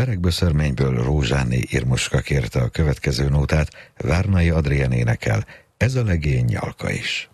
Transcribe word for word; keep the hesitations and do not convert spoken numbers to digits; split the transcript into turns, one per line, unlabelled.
Berekböszörményből Rózsáné Irmuska kérte a következő nótát, Várnai Adrien énekel, ez a legény Nyalka is.